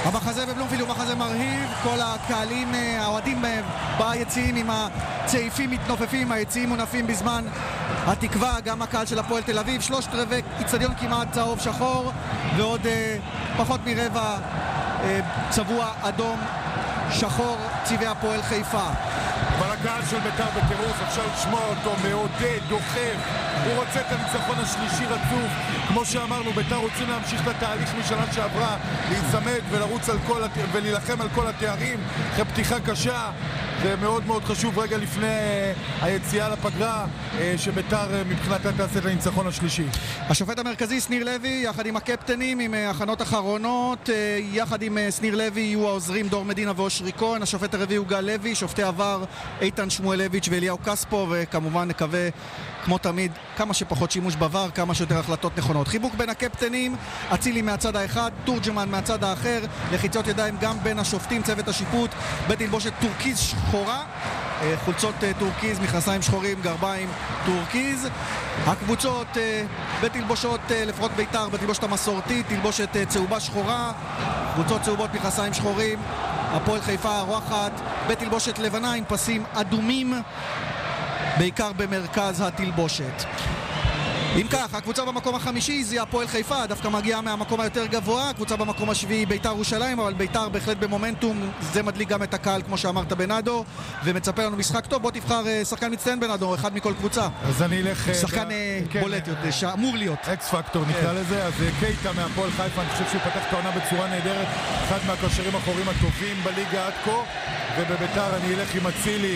המחזה בבלומפילד הוא מחזה מרהיב, כל הקהלים, האוהדים ביציעים עם הצעיפים מתנופפים, היציעים מונפים בזמן התקווה, גם הקהל של הפועל תל אביב, 3/4 אצטדיון כמעט צהוב שחור, ועוד פחות מרבע צבוע אדום שחור, צבעי הפועל חיפה. אבל הקהל של בית"ר בטירוף, אפשר לשמוע אותו מעודד, דוחף, הוא רוצה את הניצחון השלישי רצוף. כמו שאמרנו, בית"ר רוצים להמשיך את התהליך משנה שעברה, להיצמד ולרוץ על ולהילחם על כל התארים אחרי פתיחה קשה. זה מאוד מאוד חשוב רגע לפני היציאה לפגרה, שבית"ר מבחינתה תעשה את הניצחון השלישי. השופט המרכזי שניר לוי יחד עם הקפטנים עם הכנות אחרונות, יחד עם שניר לוי יהיו העוזרים דור מדינה ואושרי כהן, השופט הרביעי הוא גל לוי, שופטי עבר איתן שמואלביץ' ואליהו קספו, וכמובן נקווה כמו תמיד כמה שפחות שימוש בעבר, כמה שיותר החלטות נכונות. חיבוק בין הקפטנים, אצילי מהצד האחד, תורג'מן מהצד האחר, לחיצות ידיים גם בין השופטים, צוות השיפוט, בית תלבושת טורקיז שחורה, חולצות טורקיז, מכנסיים שחורים, גרביים טורקיז. הקבוצות בתלבושות, לפחות בית"ר בתלבושת המסורתית, תלבושת צהובה שחורה, קבוצות צהובות, מכנסיים שחורים. הפועל חיפה הרוחת בתלבושת לבנה עם פסים אדומים, בעיקר במרכז התלבושת. אם כך, הקבוצה במקום החמישי זה הפועל חיפה, דווקא מגיעה מהמקום היותר גבוה, הקבוצה במקום השביעי בית"ר ירושלים, אבל בית"ר בהחלט במומנטום, זה מדליק גם את הקהל כמו שאמרת בנאדו, ומצפה לנו משחק טוב. בוא תבחר שחקן מצטיין בנאדו, אחד מכל קבוצה. אז אני אלך... שחקן בולט יותר, שאמור להיות. אקס פקטור נקרא לזה, אז קייטה מהפועל חיפה, אני חושב שהוא פתח את העונה בצורה נהדרת, אחד מהקשרים האחוריים הטובים בליגה עד כה, ובבית"ר אני אלך עם אצילי,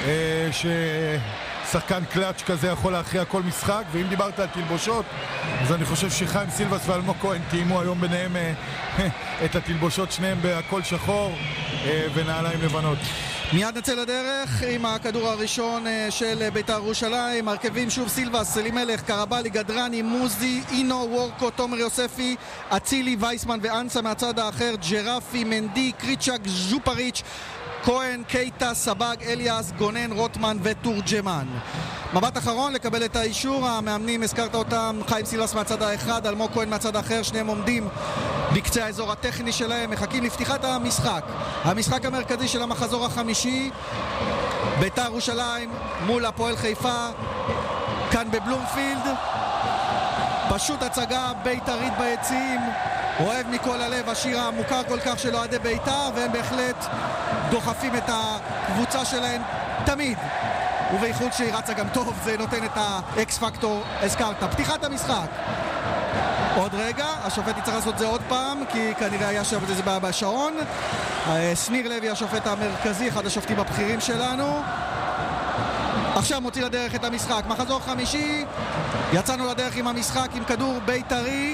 שחקן קלאץ' כזה יכול להכריע כל משחק. ואם דיברת על תלבושות, אז אני חושב שחיים סילבס ואלמוג כהן תאימו היום ביניהם את התלבושות, שניהם בהכל שחור ונעליים לבנות. מיד נצא לדרך עם הכדור הראשון של בית"ר ירושלים. הרכבים שוב: סילבס, אלימלך, קרבלי, גדרני, מוזי, אינו, וורקו, תומר יוספי, אצילי, וייסמן ואנסה מהצד האחר, ג'רפי, מנדי, קריצ'ק, ז'ופריץ', כהן, קייטה, סבג, אליאס, גונן, רוטמן ותורג'מן. מבט אחרון לקבל את האישור. המאמנים, הזכרת אותם, חיים סילבס מהצד האחד, אלמוג כהן מהצד האחר, שניהם עומדים בקצה האזור הטכני שלהם, מחכים לפתיחת המשחק. המשחק המרכזי של המחזור החמישי, בית"ר ירושלים מול הפועל חיפה, כאן בבלומפילד. פשוט הצגה בית"רית ביציעים, אוהב מכל הלב, השיר המוכר כל כך של אוהדי בית"ר, והם בהחלט דוחפים את הקבוצה שלהם תמיד, ובייחוד שהיא רצה גם טוב, זה נותן את האקס פקטור. הזכרת פתיחת המשחק, עוד רגע השופט יצטרך לעשות זה עוד פעם, כי כנראה היה שם איזה בעיה בשעון. שניר לוי השופט המרכזי, אחד השופטים הבכירים שלנו, עכשיו מוציא לדרך את המשחק. מחזור חמישי, יצאנו לדרך עם המשחק עם כדור בית"רי,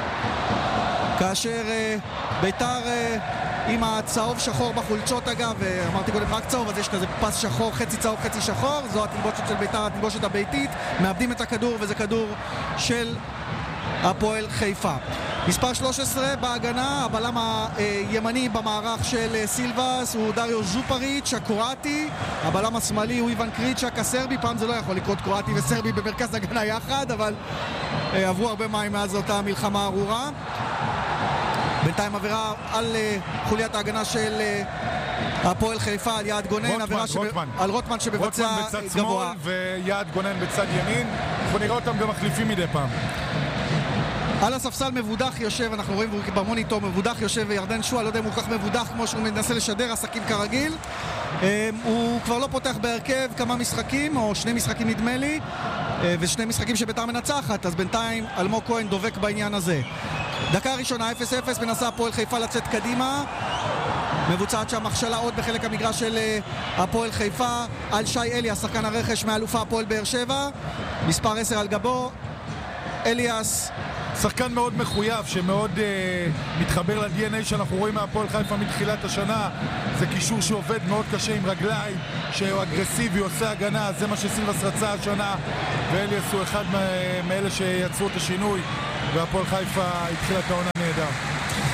כאשר בית"ר עם הצהוב שחור בחולצות, אגב, אמרתי קודם רק צהוב, אז יש כזה פס שחור, חצי צהוב חצי שחור, זו התלבושת של בית"ר, התלבושת הביתית. מאבדים את הכדור וזה כדור של הפועל חיפה. מספר 13 בהגנה, הבלם הימני במערך של סילבס הוא דריו ז'ופריץ' הקרואטי, הבלם השמאלי הוא איוון קריצ'ק הסרבי. פעם זה לא יכול לקרות קרואטי וסרבי במרכז הגנה יחד, אבל עברו הרבה מים מאז אותה מלחמה ארורה. בינתיים עבירה על חוליית ההגנה של הפועל חיפה, על יעד גונן, על רוטמן שבבצע גבוה, שמאל ויעד גונן בצד ימין. אנחנו נראה אותם גם מחליפים מדי פעם. על הספסל מבודח יושב, אנחנו רואים במוניטור, מבודח יושב ירדן שועה, לא יודע אם הוא כך מבודח כמו שהוא מנסה לשדר עסקים כרגיל. הוא כבר לא פותח בהרכב כמה משחקים, או שני משחקים נדמה לי, ושני משחקים שבית"ר מנצחת, אז בינתיים אלמוג כהן דובק בעניין הזה. דקה ראשונה 0-0, מנסה הפועל חיפה לצאת קדימה, מבוצעת שם הכשלה עוד בחלק המגרש של הפועל חיפה על שי אליאס, שחקן הרכש מאלופה הפועל באר שבע, מספר 10 על גבו. אליאס שחקן מאוד מחויב, שמאוד מתחבר ל-DNA שאנחנו רואים מהפועל חיפה מתחילת השנה. זה קישור שעובד מאוד קשה עם רגליים, שהוא אגרסיבי, עושה הגנה, זה מה שסילבס רצה השנה, ואליאס הוא אחד מאלה שיצרו את השינוי, והפועל חיפה התחילה את העונה נהדר.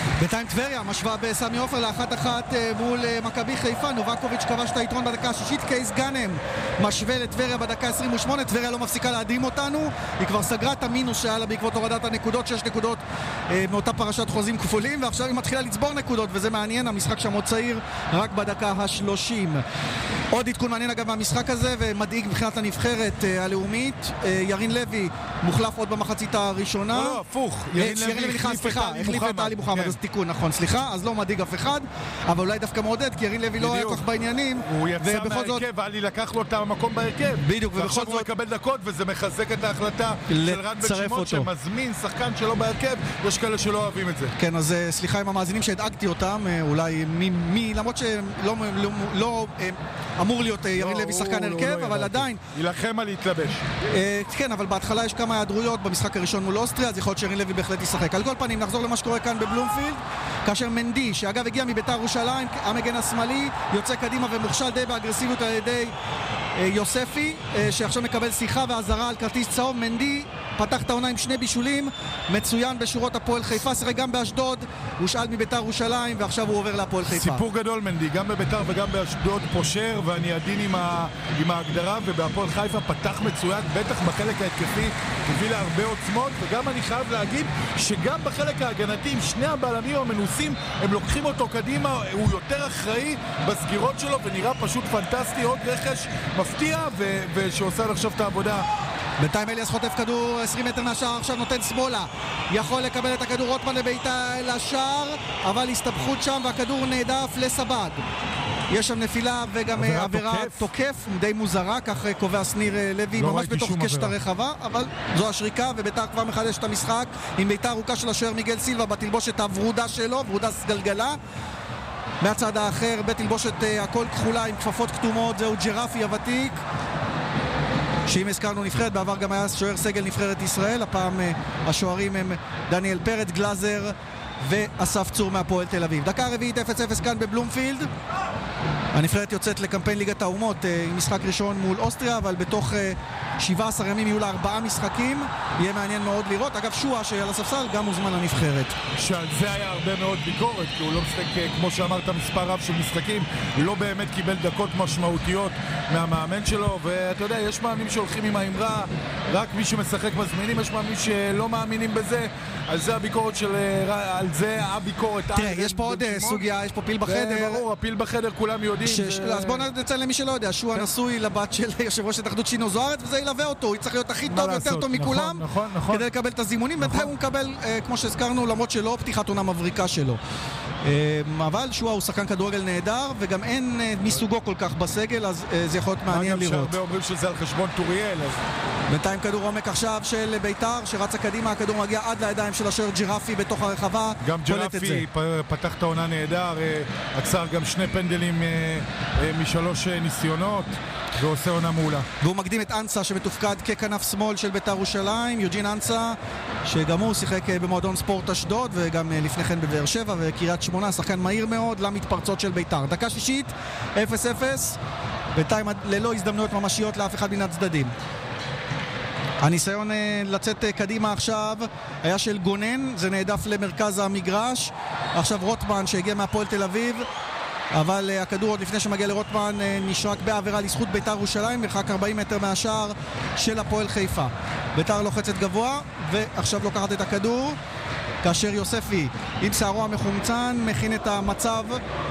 בינתיים טבריה משווה בסמי עופר ל1-1 מול מכבי חיפה. נובקוביץ' כבש את היתרון בדקה השישית. קייס גאנם משווה לטבריה בדקה 28. טבריה לא מפסיקה להדהים אותנו, היא כבר סגרה את המינוס שהיה לה בעקבות הורדת הנקודות, 6 נקודות מאותה פרשת חוזים כפולים, ועכשיו היא מתחילה לצבור נקודות, וזה מעניין. המשחק שם עוד צעיר, רק בדקה ה-30. עוד עדכון מעניין אגב מהמשחק הזה ומדאיג מבחינת הנבחרת הלאומית. ירין לוי מוחלף עוד במחצית הראשונה. לא, הפוך. ירין לוי החליף את עלי מוחמד, אז תיקון, נכון, סליחה, אז לא מדאיג אף אחד, אבל אולי דווקא מעודד, כי ירין לוי לא היה כך בעניינים. הוא יצא מהרכב, עלי לקח לו את המקום בהרכב. בדיוק, ועכשיו הוא יקבל דקות, וזה מחזק את ההחלטה של רן בן שמעון שמזמין שחקן שלא בהרכב. יש כאלה שלא אוהבים את זה. כן, אז סליחה עם המאזינים שהדאגתי אותם, אולי למרות שלא אמור להיות ירין לוי שחקן הרכב, אבל עדיין ילחם על להתלבש. כן, אבל בהתחלה יש כמה היעדרויות במשחק הראשון מול אוסטריה, אז יכול להיות שירין לוי בהחלט ישחק. על כל פנים, נחזור למה שקורה כאן בבלומפילד, כאשר מנדי, שאגב הגיע מביתר ירושלים, המגן השמאלי, יוצא קדימה ומוכשל די באגרסיביות על ידי יוספי, שעכשיו מקבל שיחה והזרה על כרטיס צהוב. מנדי פתח את העונה עם 2 בישולים, מצוין בשורות הפועל חיפה, שיחק גם באשדוד, הושאל מביתר ירושלים ועכשיו הוא עובר להפועל חיפה. סיפור גדול מנדי, גם בביתר וגם באשדוד פושר, ואני עדין עם ההגדרה, ובהפועל חיפה פתח מצוין, בטח בחלק ההתקפי, הביא להרבה עוצמות, וגם אני חייב להגיד שגם בחלק ההגנתי עם שני הבלמים המנוסים, הם לוקחים אותו קדימה, הוא יותר אחראי בסגירות שלו ונראה פשוט פנטסטי, עוד רכש מפתיע ושעושה עכשיו את העבודה. בינתיים אליאס חוטף כדור 20 מטר מהשער, עכשיו נותן שמאלה, יכול לקבל את הכדור רוטמן לביתה לשער, אבל הסתבכות שם והכדור נעדף לסבג. יש שם נפילה וגם עבירה תוקף די מוזרה, כך קובע שניר לוי, ממש בתוך קשת הרחבה, אבל זו השריקה, וביתר כבר מחדש את המשחק עם ביתה ארוכה של השוער מיגל סילבה בתלבושת הוורודה שלו, ורודה סגלגלה. מהצד האחר בתלבושת הכל כחולה עם כפפות כתומות, זהו ג'רפי הוותיק, שאם הזכרנו נבחרת, בעבר גם היה שוער סגל נבחרת ישראל. הפעם השוערים הם דניאל פרד, גלזר ואסף צור מהפועל תל אביב. דקה רביעית 0-0 כאן בבלומפילד. הנבחרת יוצאת לקמפיין ליגת האומות עם משחק ראשון מול אוסטריה, אבל בתוך 17 ימים יהיו לה 4 משחקים. יהיה מעניין מאוד לראות. אגב, שואה שעל הספסל גם מוזמן לנבחרת. שעל זה היה הרבה מאוד ביקורת, כי הוא לא משחק, כמו שאמרת, מספר רב של משחקים, לא באמת קיבל דקות משמעותיות מהמאמן שלו, ואתה יודע, יש מאמנים שהולכים עם האמרה, רק מי שמשחק מזמינים, יש מאמנים שלא מאמינים בזה, על זה הביקורת של, על זה הביקורת. תראה, יש פה עוד סוגיה, יש פה פיל בחדר. ברור, הפיל בחדר כולם יודעים. אז בואו נציין למי שלא יודע, שואה נשוי לבת של יושב ראש התאחדות שינו זוארץ, וזה ילווה אותו, הוא צריך להיות הכי טוב, יותר טוב מכולם, כדי לקבל את הזימונים, ובינתיים הוא מקבל, כמו שהזכרנו, למרות שלא פתיחת עונה מבריקה שלו. אבל שואה הוא שחקן כדורגל נהדר, וגם אין מסוגו כל כך בסגל, אז זה יכול להיות מעניין לראות. הרבה אומרים שזה על חשבון טוריאל. בינתיים כדור עומק עכשיו של ביתר, שרצה קדימה, הכדור מגיע עד לידיים של השוער ג'רפי בתוך הרחבה. גם ג'רפי פתח את העונה נהדר, עצר גם 2 פנדלים מ3 ניסיונות, ועושה עונה מעולה. והוא מקדים את אנסה שמתופקד ככנף שמאל של ביתר ירושלים, יוג'ין אנסה, שגם הוא שיחק במועדון ספורט אשדוד וגם לפני כן בבאר שבע וקריית שמונה, שחקן מהיר מאוד למתפרצות של ביתר. דקה שישית 0-0, בינתיים ללא הזדמנויות ממשיות לאף אחד מן הצדדים. הניסיון לצאת קדימה עכשיו היה של גונן, זה נעדף למרכז המגרש. עכשיו רוטמן שהגיע מהפועל תל אביב, אבל הכדור עוד לפני שמגיע לרוטמן נשרק בעבירה לזכות ביתר ירושלים, מרחק 40 מטר מהשער של הפועל חיפה. ביתר לוחצת גבוה ועכשיו לוקחת את הכדור, כאשר יוספי עם שערו המחומצן מכין את המצב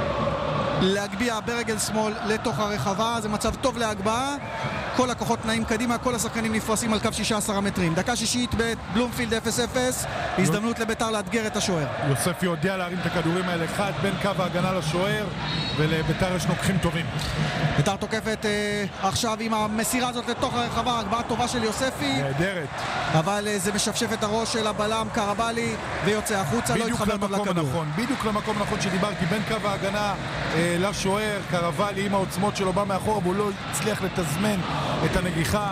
להגביע ברגל שמאל לתוך הרחבה. זה מצב טוב להגבהה, כל הכוחות נעים קדימה, כל השחקנים נפרסים על קו 16 מטרים. דקה שישית בבלומפילד 0-0, הזדמנות לביתר לאתגר את השוער. יוספי יודע להרים את הכדורים האלה אחד בין קו ההגנה לשוער, ולביתר יש נוקחים טובים. ביתר תוקפת עכשיו עם המסירה הזאת לתוך הרחבה, הגבהה טובה של יוספי, נהדרת, אבל זה משפשף את הראש של הבלם קרבלי ויוצא החוצה, לא התחבר טוב לכדור. בדיוק למקום הנכון שדיברתי, בין קו ההגנה לשוער. קרבלי עם העוצמות שלו בא מאחורה, והוא לא הצליח לתזמן את הנגיחה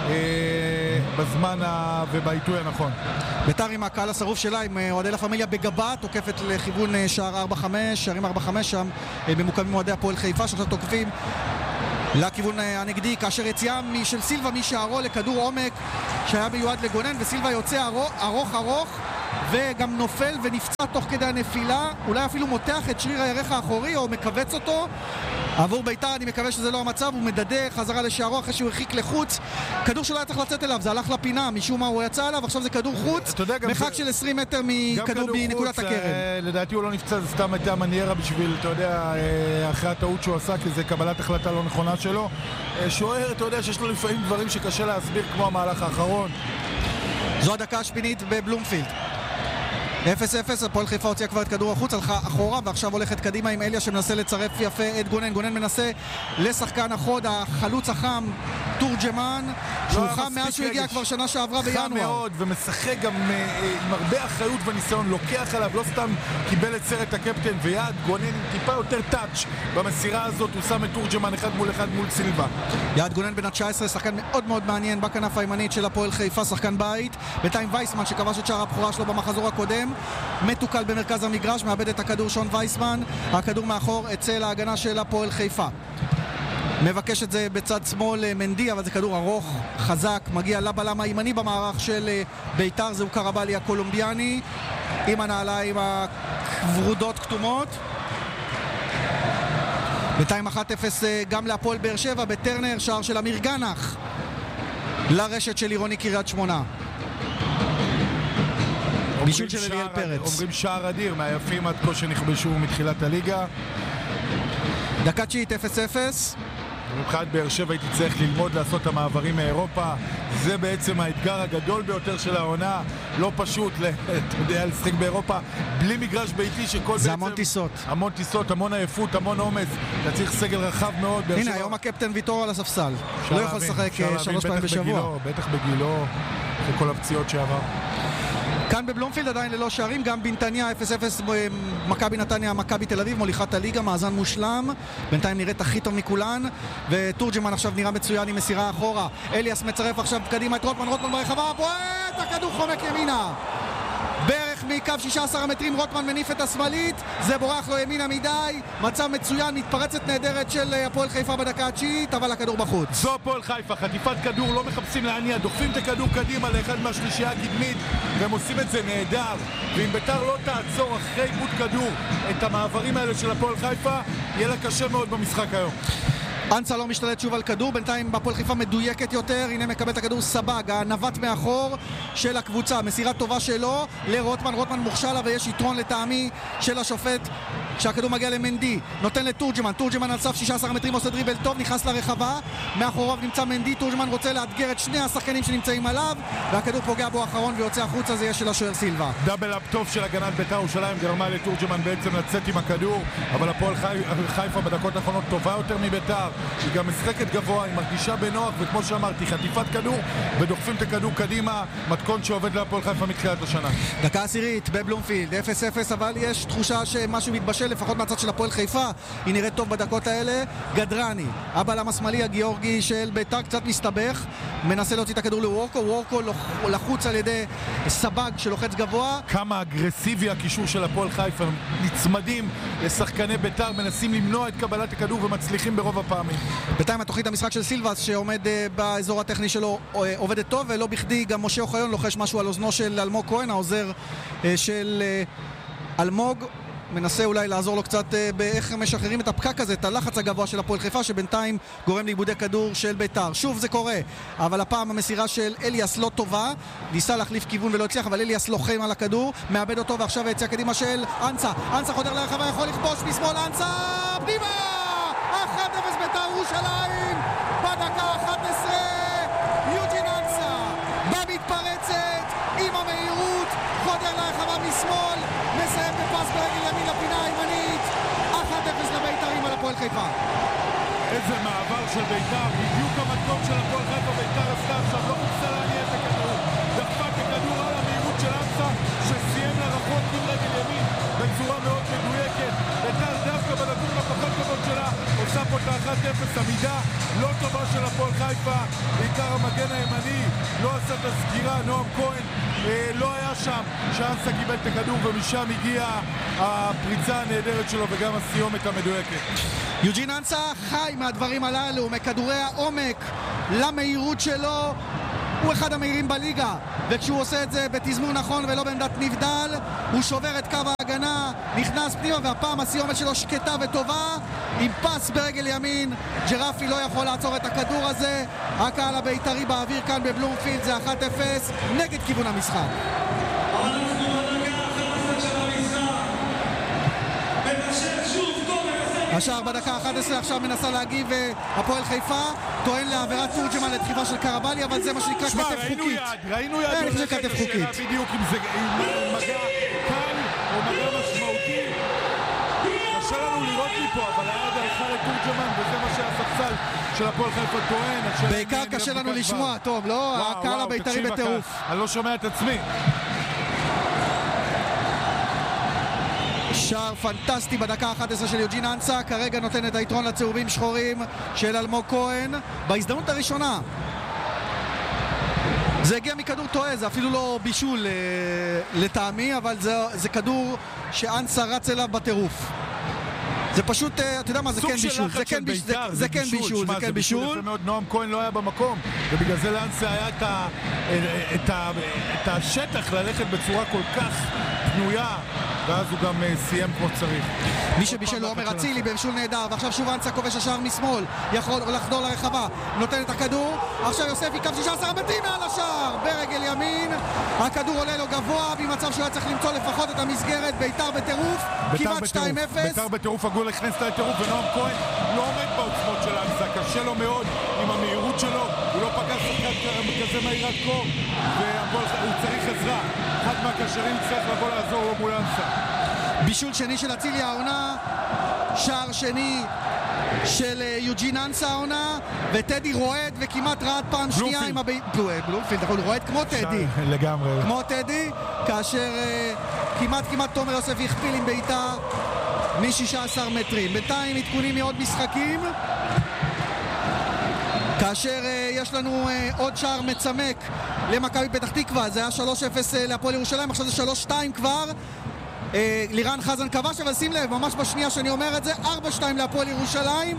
בזמן ובעיתוי הנכון. ביתר עם הקהל השרוף שלה, עם אוהדי לה פמיליה בגבה, תוקפת לכיוון שער 4-5, שערים 4-5 שם ממוקמים אוהדי הפועל חיפה, שעכשיו תוקפים לכיוון הנגדי, כאשר יציאה של סילבה משערו לכדור עומק שהיה מיועד לגונן, וסילבה יוצא ארוך וגם נופל ונפצע תוך כדי הנפילה, אולי אפילו מותח את שריר הירך האחורי או מקבץ אותו. עבור ביתר אני מקווה שזה לא המצב, הוא מדדה חזרה לשערו אחרי שהוא הרחיק לחוץ. כדור שלא היה צריך לצאת אליו, זה הלך לפינה, משום מה הוא יצא אליו, עכשיו זה כדור חוץ, מרחק של 20 מטר מכדור בנקודת הקרן. לדעתי הוא לא נפצע, זה סתם הייתה מניירה בשביל, אתה יודע, אחרי הטעות שהוא עשה, כי זה קבלת החלטה לא נכונה שלו. שוער, אתה יודע שיש לו לפעמים דברים שקשה להסביר, כמו המהלך האחרון. זו הדקה השמינית בבלומפילד. 0-0, הפועל חיפה הוציאה כבר את כדור החוץ, הלכה אחורה ועכשיו הולכת קדימה עם אליה שמנסה לצרף יפה את גונן. גונן מנסה לשחקן החוד, החלוץ החם תורג'מן, שהוא חם מאז שהוא הגיע כבר שנה שעברה בינואר. חם מאוד ומשחק גם עם הרבה אחריות וניסיון, לוקח עליו, לא סתם קיבל את סרט הקפטן ויד. גונן טיפה יותר טאץ' במסירה הזאת, הוא שם את תורג'מן אחד מול סילבה. יד גונן בן 19, שחקן מאוד מאוד מעניין בכנף הימנית של הפועל חיפה, שחקן בית. בינתיים וייסמן שכבש את שער הבכורה שלו במחזור הקודם מתוקל במרכז המגרש, מאבד את הכדור שון וייסמן, הכדור מאחור אצל ההגנה של הפועל חיפה. מבקש את זה בצד שמאל מנדי, אבל זה כדור ארוך, חזק, מגיע לבלם הימני במערך של ביתר, זהו קרבלי הקולומביאני עם הנעליים הכבורודות כתומות. בינתיים 1-0 גם להפועל באר שבע בטרנר, שער של אמיר גנח לרשת של עירוני קריית שמונה. בישול של אליאל פרץ. אומרים שער אדיר, מהיפים עד כה שנכבשו מתחילת הליגה. דקה תשיעית 0-0. מבחינת באר שבע הייתי צריך ללמוד לעשות את המעברים מאירופה. זה בעצם האתגר הגדול ביותר של העונה. לא פשוט לשחק באירופה בלי מגרש ביתי שכל זה המון טיסות. המון טיסות, המון עייפות, המון עומס. אתה צריך סגל רחב מאוד. הנה, היום הקפטן ויתור על הספסל. לא יכול לשחק 3 פעמים בשבוע. בטח בגילו, וכל הפציעות שעבר. כאן בבלומפילד עדיין ללא שערים, גם בנתניה 0-0 מכבי נתניה, מכבי תל אביב, מוליכת הליגה, מאזן מושלם, בינתיים נראית הכי טוב מכולן, ותורג'מן עכשיו נראה מצוין עם מסירה אחורה. אליאס מצרף עכשיו קדימה את רוטמן ברחבה, בועט, הכדור חומק ימינה בערך מקו 16 המטרים, רוטמן מניף את השמאלית, זה בורח לו ימינה מדי, מצב מצוין, מתפרצת נהדרת של הפועל חיפה בדקה התשיעית, אבל הכדור בחוץ. זו הפועל חיפה, חטיפת כדור, לא מחפשים להניע, דוחפים את הכדור קדימה לאחד מהשלישייה הקדמית, והם עושים את זה נהדר. ואם ביתר לא תעצור אחרי איבוד כדור את המעברים האלה של הפועל חיפה, יהיה לה קשה מאוד במשחק היום. אנסה לא משתלט שוב על כדור, בינתיים בפועל חיפה מדויקת יותר, הנה מקבל את הכדור סבג, הנווט מאחור של הקבוצה, מסירה טובה שלו לרוטמן, רוטמן מוכשלה ויש יתרון לטעמי של השופט כשהכדור מגיע למנדי, נותן לתורג'מן, תורג'מן על סף 16 מטרים עושה דריבל טוב, נכנס לרחבה, מאחוריו נמצא מנדי, תורג'מן רוצה לאתגר את שני השחקנים שנמצאים עליו והכדור פוגע בו האחרון ויוצא החוצה, זה יהיה של השוער סילבה. דאבל אפ טוב של הגנת בית"ר ירושלים גרמה לתורג'מן בעצם לצאת עם הכדור, אבל הפועל חיפה בדקות האחרונות טובה יותר מבית"ר, היא גם משחקת גבוה, היא מרגישה בנוח, וכמו שאמרתי, חטיפת כדור ודוחפים את הכדור קדימה, מתכון שעובד להפועל חיפה מתחילת השנה. דקה עשירית בבלומפילד 0-0, אבל יש תחושה שמשהו מתבשל לפחות מהצד של הפועל חיפה, היא נראית טוב בדקות האלה. גדרני, הבלם השמאלי הגיאורגי של בית"ר, קצת מסתבך, מנסה להוציא את הכדור לוורקו, וורקו לחוץ על ידי סבג שלוחץ גבוה. כמה אגרסיבי הקישור של הפועל חיפה, נצמדים לשחקני בית"ר, מנסים למנוע את קבלת הכדור ומצליחים ברוב הפעמים. בינתיים התוכנית המשחק של סילבס שעומד באזור הטכני שלו עובדת טוב, ולא בכדי גם משה אוחיון לוחש משהו על אוזנו של אלמוג כהן, העוזר של אלמוג, מנסה אולי לעזור לו קצת באיך משחררים את הפקק הזה, את הלחץ הגבוה של הפועל חיפה שבינתיים גורם לאיבודי כדור של בית"ר. שוב זה קורה, אבל הפעם המסירה של אליאס לא טובה, ניסה להחליף כיוון ולא הצליח, אבל אליאס לוחם על הכדור, מאבד אותו ועכשיו היציאה קדימה של אנסה, אנסה חודר לרחבה, יכול לכבוש משמאל, אנסה פנימה! 1-0 בית"ר ירושלים בדקה 11, יוג'ין אנסה במתפרצת עם המהירות, חודר לרחבה משמאל, מסיים בפס ברגל ימין לפינה הימנית, 1-0 לבית"רים על הפועל חיפה. איזה מעבר של בית"ר, בדיוק המקום של הפועל חיפה, בית"ר עשתה עכשיו, לא ניסה להניע את הכדור, דחפה את הכדור על המהירות של אנסה שסיים לרחוק עם רגל ימין בצורה מאוד מדויקת. בית"ר דווקא בנתון הפחות טובות שלה עושה פה את ה-1-0, עמידה לא טובה של הפועל חיפה, בעיקר המגן הימני לא עשה את הסגירה, נועם כהן לא היה שם שאנסה קיבל את הכדור ומשם הגיעה הפריצה הנהדרת שלו וגם הסיומת המדויקת. יוג'ין אנסה חי מהדברים הללו, מכדורי העומק למהירות שלו, הוא אחד המהירים בליגה, וכשהוא עושה את זה בתזמון נכון ולא בעמדת נבדל, הוא שובר את קו ההגנה, נכנס פנימה, והפעם הסיומת שלו שקטה וטובה, עם פס ברגל ימין. ג'רפי לא יכול לעצור את הכדור הזה. הקהל הבית"רי באוויר כאן בבלומפילד, זה 1-0 נגד כיוון המשחק. השער בדקה 11, עכשיו מנסה להגיב הפועל חיפה, טוען לעבירת תורג'מן לדחיפה של קרבלי, אבל זה מה שנקרא כתף חוקית. ראינו יד, אני חושב כתף חוקית. בדיוק אם זה מגע קל או מגע משמעותי. קשה לנו לראות מפה, אבל היד הלכה לתורג'מן, וזה מה שהספסל של הפועל חיפה טוען. בעיקר קשה לנו לשמוע, טוב, לא? הקהל הבית"רי בטירוף. אני לא שומע את עצמי. שער פנטסטי בדקה 11 של יוג'ין אנסה, כרגע נותן את היתרון לצהובים שחורים של אלמוג כהן בהזדמנות הראשונה. זה הגיע מכדור טועה, זה אפילו לא בישול לטעמי, אבל זה כדור שאנסה רץ אליו בטירוף. זה פשוט, אתה יודע מה, זה כן בישול, זה כן בישול, זה כן בישול. נועם כהן לא היה במקום, ובגלל זה לאנסה היה את השטח ללכת בצורה כל כך פנויה, ואז הוא גם סיים כמו צריך. מי שבישל הוא עומר אצילי בבישול נהדר, ועכשיו שוב אנסה כובש השער משמאל, יכול לחדור לרחבה, נותן את הכדור, עכשיו יוספי קו 16 מטרים מעל השער ברגל ימין, הכדור עולה לו גבוה במצב שהוא היה צריך למצוא לפחות את המסגרת. בית"ר בטירוף, כמעט 2-0. בית"ר בטירוף, הגול הכנס לטירוף, ונועם כהן לא עומד בעוצמות של אנסה, קשה לו מאוד עם המהירות שלו, הוא לא פגש שחקן כזה מהיר עד כה, והוא צריך עזרה. אחד מהקשרים צריך לבוא לעזור לו מול אנסה. בישול שני של אצילי העונה, שער שני של יוג'ין אנסה העונה, וטדי רועד וכמעט רעד פעם שנייה עם בלומפילד, הוא רועד כמו טדי, לגמרי כמו טדי, כאשר כמעט תומר יוסף הכפיל עם בעיטה מ-16 מטרים. בינתיים עדכונים מעוד משחקים, כאשר יש לנו עוד שער מצמק למכבי פתח תקווה. זה היה 3-0 להפועל ירושלים, עכשיו זה 3-2 כבר. לירן חזן כבש, אבל שים לב, ממש בשנייה שאני אומר את זה, 4-2 להפועל ירושלים.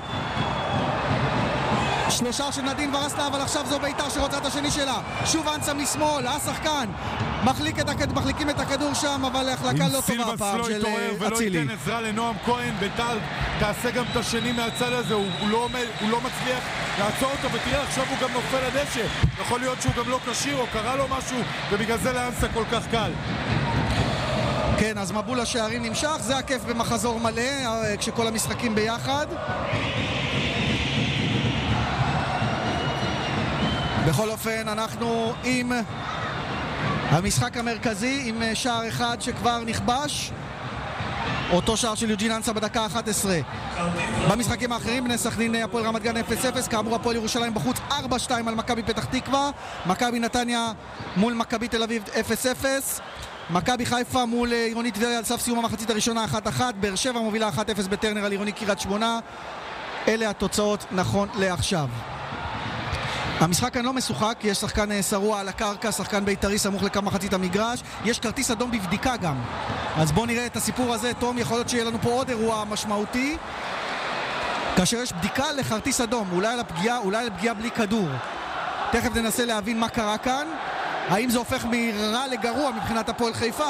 שלושה של נדין ורסלה, אבל עכשיו זו בית"ר שרוצה את השני שלה. שוב אנסה משמאל, השחקן מחליקים את הכדור שם, אבל החלקה לא טובה הפעם של אצילי. ולא ייתן עזרה לנועם כהן, בית"ר תעשה גם את השני מהצד הזה, הוא לא מצליח לעצור אותו, ותראה עכשיו הוא גם נופל לדשא, יכול להיות שהוא גם לא קשיר או קרה לו משהו, ובגלל זה לאנסה כל כך קל. כן, אז מבול השערים נמשך, זה הכיף במחזור מלא, כשכל המשחקים ביחד. בכל אופן, אנחנו עם המשחק המרכזי, עם שער אחד שכבר נכבש, אותו שער של יוג'ין אנסה בדקה 11. במשחקים האחרים, בני סכנין הפועל רמת גן 0-0, כאמור הפועל ירושלים בחוץ 4-2 על מכבי פתח תקווה, מכבי נתניה מול מכבי תל אביב 0-0, מכבי חיפה מול עירוני טבריה על סף סיום המחצית הראשונה 1-1, באר שבע מובילה 1-0 בטרנר על עירוני קריית שמונה. אלה התוצאות נכון לעכשיו. המשחק כאן לא משוחק, יש שחקן שרוע על הקרקע, שחקן בית"רי סמוך לקו מחצית המגרש, יש כרטיס אדום בבדיקה גם, אז בואו נראה את הסיפור הזה. תום, יכול להיות שיהיה לנו פה עוד אירוע משמעותי כאשר יש בדיקה לכרטיס אדום, אולי על הפגיעה בלי כדור. תכף ננסה להבין מה קרה כאן, האם זה הופך מרע לגרוע מבחינת הפועל חיפה,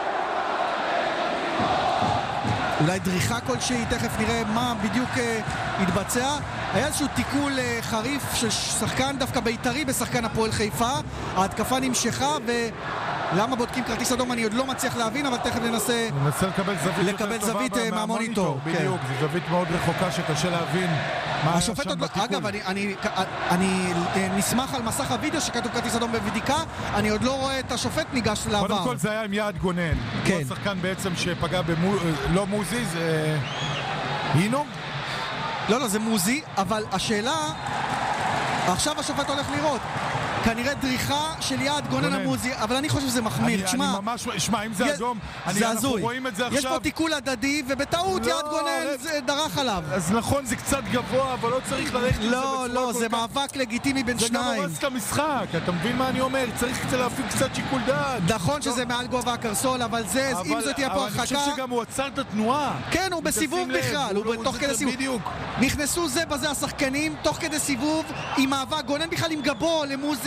אולי דריכה כלשהי, תכף נראה מה בדיוק התבצע. היה איזשהו תיקול חריף של שחקן דווקא בית"רי בשחקן הפועל חיפה, ההתקפה נמשכה, ולמה בודקים כרטיס אדום אני עוד לא מצליח להבין, אבל תכף ננסה לקבל זווית מהמוניטור. בדיוק, זו זווית מאוד רחוקה שקשה להבין מה היה שם בתיקול. אגב, אני נסמך על מסך הוידאו שכתוב כרטיס אדום בבדיקה, אני עוד לא רואה את השופט ניגש לעבר. קודם כל זה היה עם יעד גונן, הוא השחקן בעצם שפגע לא מוזי, זה הינו? לא, זה מוזי, אבל השאלה, עכשיו השופט הולך לראות, כנראה דריכה של יעד גונן המוזי, אבל אני חושב שזה מחמיר. שמע, אם זה אדום, אנחנו רואים את זה עכשיו. יש פה תיקול הדדי, ובטעות יעד גונן דרך עליו. אז נכון, זה קצת גבוה, אבל לא צריך ללכת עם זה בצורה כל כך. לא, זה מאבק לגיטימי בין שניים. זה גם הורס את המשחק, אתה מבין מה אני אומר? צריך להפעיל קצת שיקול דעת. נכון שזה מעל גובה הקרסול, אבל אם זה תהיה פה הרחקה... אבל אני חושב שגם הוא עצר את התנועה. כן, הוא בסיבוב בכלל, הוא תוך כדי סיבוב. נכנסו זה בזה השחקנים, תוך כדי סיבוב, עם מאבק, גונן בכלל עם גבו למוזי,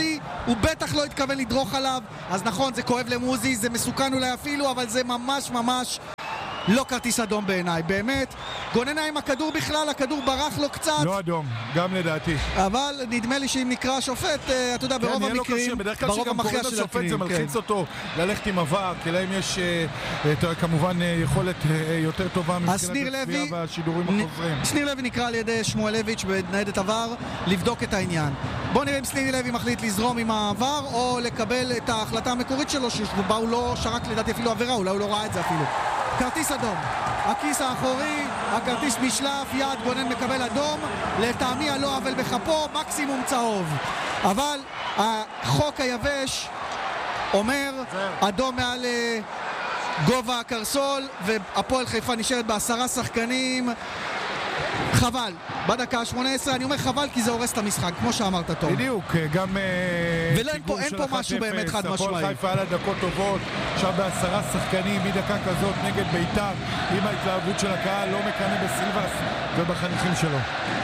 מוזי, הוא בטח לא התכוון לדרוך עליו, אז נכון, זה כואב למוזי, זה מסוכן אולי אפילו, אבל זה ממש ממש לא כרטיס אדום בעיניי, באמת. גונן עם הכדור בכלל, הכדור ברח לו קצת. לא אדום, גם לדעתי. אבל נדמה לי שאם נקרא שופט, אתה יודע, ברוב המקרים, ברוב המכריע של השופט זה מלחיץ אותו ללכת עם עבר, כי להם יש כמובן יכולת יותר טובה מבחינת הצפייה והשידורים החוזרים. שניר לוי נקרא על ידי שמואלביץ' בניידת עבר לבדוק את העניין. בוא נראה אם שניר לוי מחליט לזרום עם העבר או לקבל את ההחלטה המקורית שלו, שבה הוא לא שרק לדעתי אפילו עבירה, אולי הוא לא ראה את זה אפילו. כרטיס אדום, הכיס האחורי, הכרטיס נשלף, יד גונן מקבל אדום, לטעמי הלא עוול בחפו, מקסימום צהוב. אבל החוק היבש אומר אדום מעל גובה הקרסול, והפועל חיפה נשארת ב10 שחקנים. חבל, בדקה ה-18, אני אומר חבל כי זה הורס את המשחק, כמו שאמרת טוב. בדיוק, גם ואין פה משהו באמת חד משמעי. הפועל חיפה על הדקות טובות, עכשיו ב10 שחקנים, מדקה כזאת נגד בית"ר, עם ההתלהבות של הקהל, לא מקנא בסילבס ובחניכים שלו.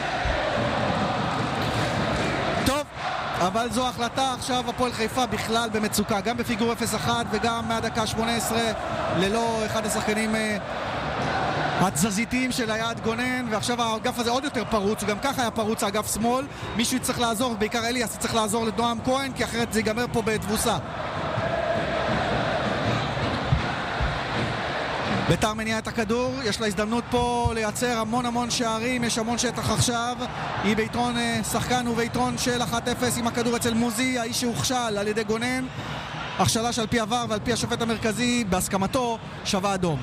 טוב, אבל זו החלטה, עכשיו הפועל חיפה בכלל במצוקה, גם בפיגור 0-1 וגם מהדקה 18 ללא אחד השחקנים התזזיתיים של היד גונן, ועכשיו האגף הזה עוד יותר פרוץ, הוא גם ככה היה פרוץ האגף שמאל, מישהו צריך לעזור, בעיקר אליאס צריך לעזור לנועם כהן, כי אחרת זה ייגמר פה בתבוסה. בית"ר מניעה את הכדור, יש לה הזדמנות פה לייצר המון שערים, יש המון שטח עכשיו, היא ביתרון שחקן וביתרון של 1-0 עם הכדור אצל מוזי, האיש שהוכשל על ידי גונן, הכשלה שעל פי עבר ועל פי השופט המרכזי בהסכמתו שווה אדום.